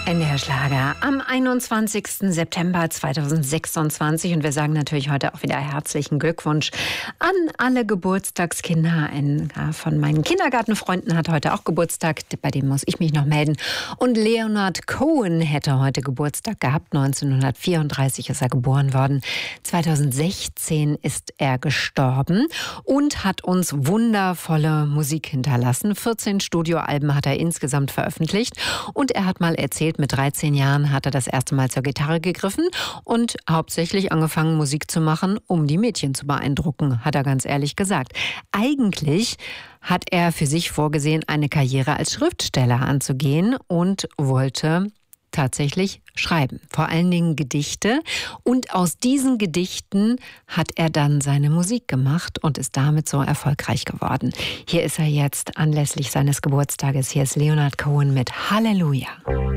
NDR Schlager am 21. September 2026 und wir sagen natürlich heute auch wieder herzlichen Glückwunsch an alle Geburtstagskinder. Einer von meinen Kindergartenfreunden hat heute auch Geburtstag, bei dem muss ich mich noch melden. Und Leonard Cohen hätte heute Geburtstag gehabt, 1934 ist er geboren worden. 2016 ist er gestorben und hat uns wundervolle Musik hinterlassen. 14 Studioalben hat er insgesamt veröffentlicht und er hat mal erzählt, mit 13 Jahren hat er das erste Mal zur Gitarre gegriffen und hauptsächlich angefangen, Musik zu machen, um die Mädchen zu beeindrucken, hat er ganz ehrlich gesagt. Eigentlich hat er für sich vorgesehen, eine Karriere als Schriftsteller anzugehen und wollte tatsächlich schreiben, vor allen Dingen Gedichte. Und aus diesen Gedichten hat er dann seine Musik gemacht und ist damit so erfolgreich geworden. Hier ist er jetzt anlässlich seines Geburtstages. Hier ist Leonard Cohen mit Halleluja.